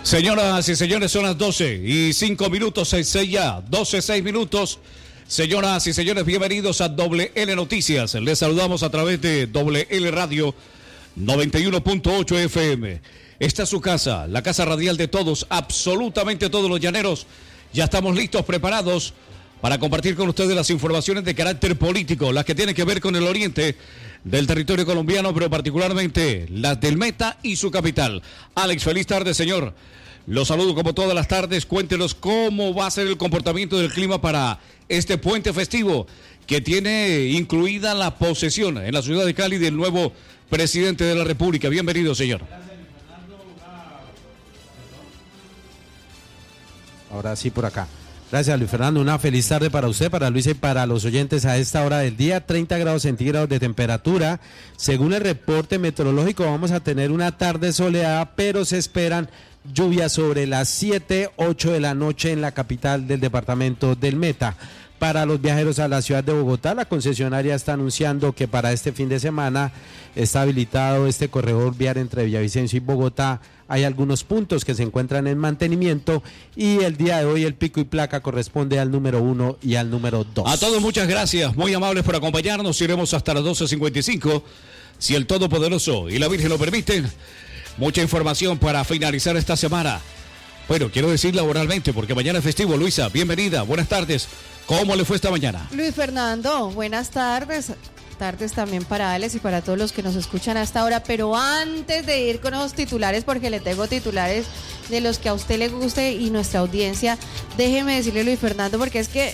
Señoras y señores, son las 12:05, 6 ya, 12:06. Señoras y señores, bienvenidos a Doble L Noticias. Les saludamos a través de Doble L Radio 91.8 FM. Esta es su casa, la casa radial de todos, absolutamente todos los llaneros. Ya estamos listos, preparados para compartir con ustedes las informaciones de carácter político, las que tienen que ver con el oriente del territorio colombiano, pero particularmente las del Meta y su capital. Alex, feliz tarde, señor. Los saludo como todas las tardes. Cuéntenos cómo va a ser el comportamiento del clima para este puente festivo que tiene incluida la posesión en la ciudad de Cali del nuevo presidente de la República. Bienvenido, señor. Ahora sí, por acá. Gracias, Luis Fernando. Una feliz tarde para usted, para Luisa y para los oyentes a esta hora del día. 30 grados centígrados de temperatura. Según el reporte meteorológico, vamos a tener una tarde soleada, pero se esperan lluvias sobre las 7, 8 de la noche en la capital del departamento del Meta. Para los viajeros a la ciudad de Bogotá, la concesionaria está anunciando que para este fin de semana está habilitado este corredor vial entre Villavicencio y Bogotá. Hay algunos puntos que se encuentran en mantenimiento y el día de hoy el pico y placa corresponde al número 1 y al número 2. A todos muchas gracias, muy amables por acompañarnos. Iremos hasta las 12:55, si el Todopoderoso y la Virgen lo permiten. Mucha información para finalizar esta semana. Bueno, quiero decir laboralmente, porque mañana es festivo. Luisa, bienvenida, buenas tardes. ¿Cómo le fue esta mañana? Luis Fernando, buenas tardes. Tardes también para Alex y para todos los que nos escuchan hasta ahora. Pero antes de ir con los titulares, porque le tengo titulares de los que a usted le guste y nuestra audiencia, déjeme decirle, Luis Fernando, porque es que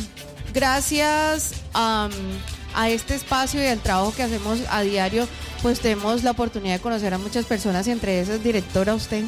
gracias a este espacio y al trabajo que hacemos a diario, pues tenemos la oportunidad de conocer a muchas personas y entre esas, directora, usted.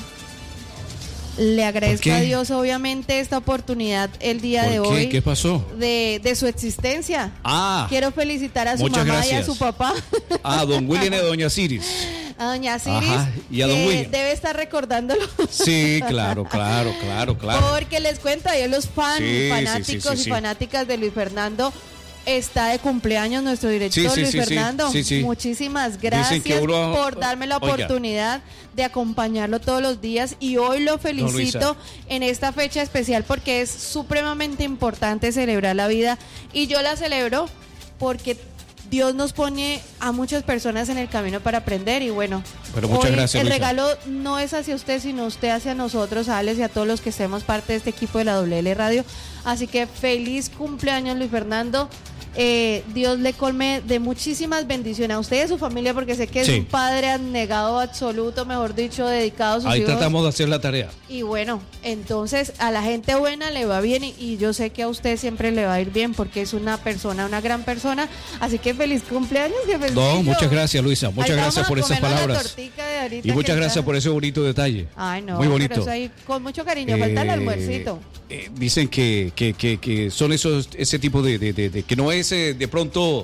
Le agradezco a Dios, obviamente, esta oportunidad el día de hoy. ¿Qué pasó? De su existencia. Quiero felicitar a su mamá gracias. Y a su papá. A don William y a doña Ciris. A doña Ciris. Ajá, y a don William. Debe estar recordándolo. Sí, claro. Porque les cuento, a ellos los fanáticos y fanáticas de Luis Fernando. Está de cumpleaños nuestro director Luis Fernando. Muchísimas gracias por darme la oportunidad de acompañarlo todos los días y hoy lo felicito en esta fecha especial porque es supremamente importante celebrar la vida y yo la celebro porque Dios nos pone a muchas personas en el camino para aprender y bueno, pero muchas gracias, el Luisa. regalo no es hacia usted, sino usted hacia nosotros, a Alex y a todos los que hacemos parte de este equipo de la WL Radio. Así que feliz cumpleaños, Luis Fernando. Dios le colme de muchísimas bendiciones a usted y a su familia, porque sé que es un padre abnegado absoluto, mejor dicho, dedicado a sus hijos. Ahí tratamos de hacer la tarea. Y bueno, entonces a la gente buena le va bien y yo sé que a usted siempre le va a ir bien porque es una persona, una gran persona. Así que feliz cumpleaños, jefe. No, muchas gracias, Luisa. Muchas gracias por esas palabras. Y muchas gracias por ese bonito detalle. Ay, no, muy bonito. Pero eso ahí, con mucho cariño, falta el almuercito. Dicen que son ese tipo de que no es de pronto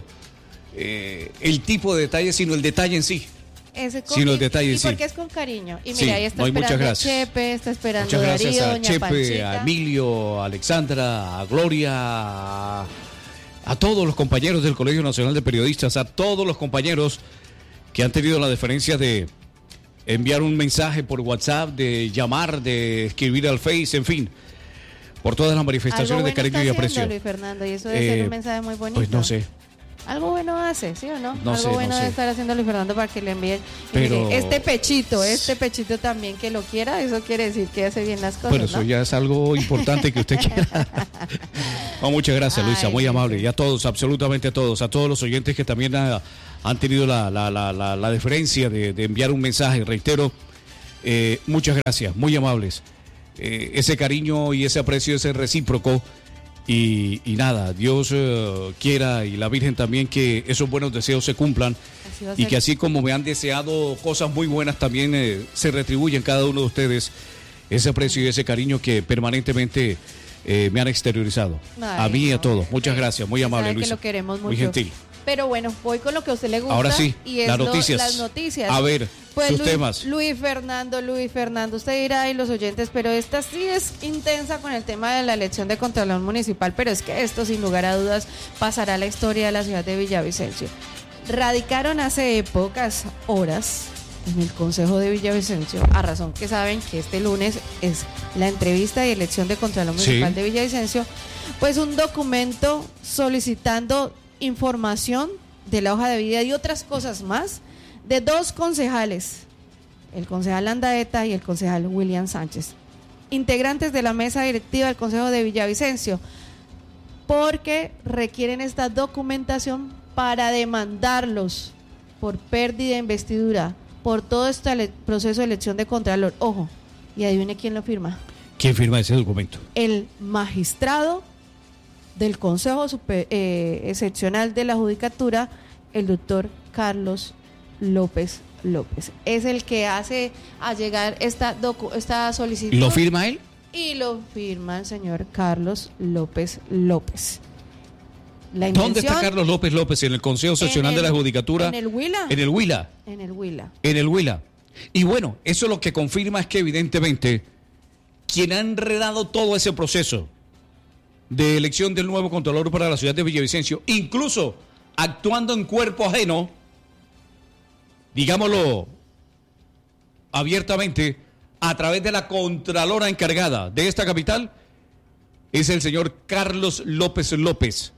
el tipo de detalle, sino el detalle en sí. Sino el detalle en sí. Porque es con cariño. Y mira, ahí está no, esperando a Chepe, está esperando muchas gracias Darío, a doña Chepe, Panchita. a Emilio, a Alexandra, a Gloria, a todos los compañeros del Colegio Nacional de Periodistas, a todos los compañeros que han tenido la deferencia de enviar un mensaje por WhatsApp, de llamar, de escribir al Face, en fin, por todas las manifestaciones de cariño y aprecio. Luis Fernando, y eso debe ser un mensaje muy bonito. Pues no sé. Algo bueno hace, ¿sí o no? Algo bueno debe estar haciendo Luis Fernando para que le envíen. Pero este pechito también que lo quiera, eso quiere decir que hace bien las cosas. Pero eso ya es algo importante que usted quiera. No, muchas gracias, Luisa, muy amable. Y a todos, absolutamente a todos los oyentes que también han tenido la deferencia de enviar un mensaje, reitero, muchas gracias, muy amables. Ese cariño y ese aprecio, ese recíproco. Y nada, Dios quiera y la Virgen también que esos buenos deseos se cumplan y que así como me han deseado cosas muy buenas también se retribuyen cada uno de ustedes ese aprecio y ese cariño que permanentemente me han exteriorizado. A mí y a todos. Muchas gracias, muy amable, Luisa. Que lo queremos mucho. Muy gentil. Pero bueno, voy con lo que a usted le gusta. Ahora sí, y es las noticias. Las noticias. A ver, pues sus temas. Luis Fernando, usted dirá y los oyentes, pero esta sí es intensa con el tema de la elección de Contralor Municipal, pero es que esto sin lugar a dudas pasará a la historia de la ciudad de Villavicencio. Radicaron hace pocas horas en el Consejo de Villavicencio, a razón que saben que este lunes es la entrevista y elección de Contralor Municipal de Villavicencio, pues un documento solicitando información de la hoja de vida y otras cosas más de 2 concejales, el concejal Landaeta y el concejal William Sánchez, integrantes de la mesa directiva del Consejo de Villavicencio, porque requieren esta documentación para demandarlos por pérdida de investidura, por todo este proceso de elección de Contralor. Ojo, y adivine quién lo firma. ¿Quién firma ese documento? El magistrado del Consejo Excepcional de la Judicatura, el doctor Carlos López López. Es el que hace a llegar esta solicitud. ¿Lo firma él? Y lo firma el señor Carlos López López. ¿Dónde está Carlos López López? En el Consejo Seccional de la Judicatura. En el Huila. En el Huila. En el Huila. En el Huila. Y bueno, eso lo que confirma es que evidentemente quien ha enredado todo ese proceso de elección del nuevo Contralor para la ciudad de Villavicencio, incluso actuando en cuerpo ajeno, digámoslo abiertamente, a través de la Contralora encargada de esta capital, es el señor Carlos López López,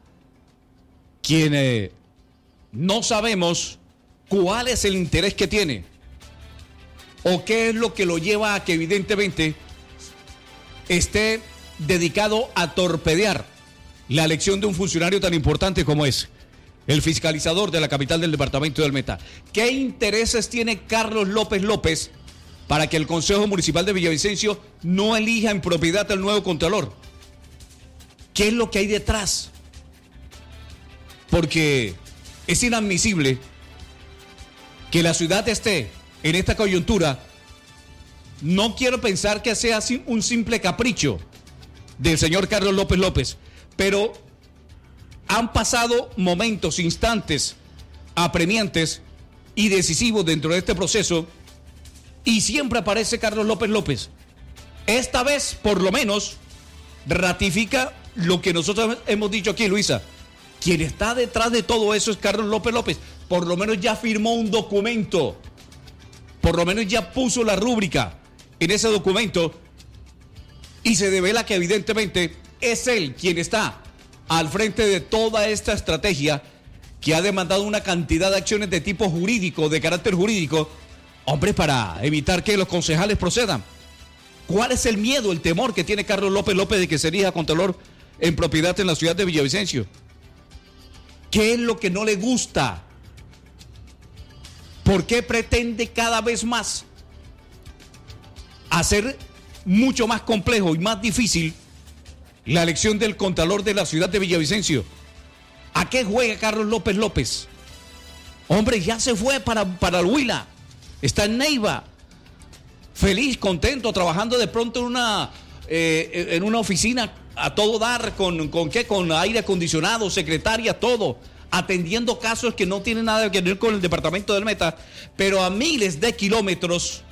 quien no sabemos cuál es el interés que tiene o qué es lo que lo lleva a que evidentemente esté dedicado a torpedear la elección de un funcionario tan importante como es el fiscalizador de la capital del departamento del Meta. ¿Qué intereses tiene Carlos López López para que el Consejo Municipal de Villavicencio no elija en propiedad al nuevo Contralor? ¿Qué es lo que hay detrás? Porque es inadmisible que la ciudad esté en esta coyuntura. No quiero pensar que sea un simple capricho del señor Carlos López López, pero han pasado momentos, instantes apremiantes y decisivos dentro de este proceso y siempre aparece Carlos López López. Esta vez, por lo menos, ratifica lo que nosotros hemos dicho aquí, Luisa. Quien está detrás de todo eso es Carlos López López. Por lo menos ya firmó un documento, por lo menos ya puso la rúbrica en ese documento y se devela que evidentemente es él quien está al frente de toda esta estrategia que ha demandado una cantidad de acciones de tipo jurídico, de carácter jurídico, hombre, para evitar que los concejales procedan. ¿Cuál es el miedo, el temor que tiene Carlos López López de que se elija Contralor en propiedad en la ciudad de Villavicencio? ¿Qué es lo que no le gusta? ¿Por qué pretende cada vez más hacer mucho más complejo y más difícil la elección del Contralor de la ciudad de Villavicencio? ¿A qué juega Carlos López López? Hombre, ya se fue para el Huila, está en Neiva, feliz, contento, trabajando de pronto en una oficina a todo dar, con aire acondicionado, secretaria, todo, atendiendo casos que no tienen nada que ver con el departamento del Meta, pero a miles de kilómetros,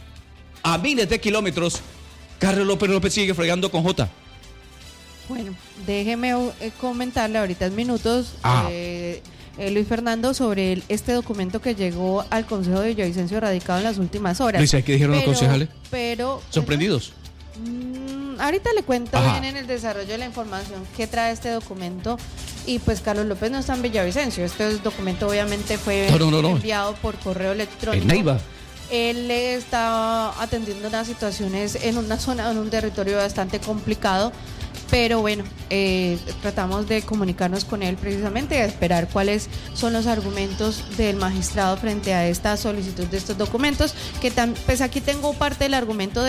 Carlos López López sigue fregando con Jota. Bueno, déjeme comentarle ahorita en minutos, Luis Fernando, sobre este documento que llegó al Consejo de Villavicencio radicado en las últimas horas. Luis, ¿qué dijeron los concejales? ¿Sorprendidos? Ahorita le cuento bien en el desarrollo de la información que trae este documento. Y pues Carlos López no está en Villavicencio. Este documento obviamente fue enviado por correo electrónico. En Neiva. Él está atendiendo unas situaciones en una zona, en un territorio bastante complicado. Pero bueno, tratamos de comunicarnos con él precisamente y a esperar cuáles son los argumentos del magistrado frente a esta solicitud de estos documentos. Que pues aquí tengo parte del argumento de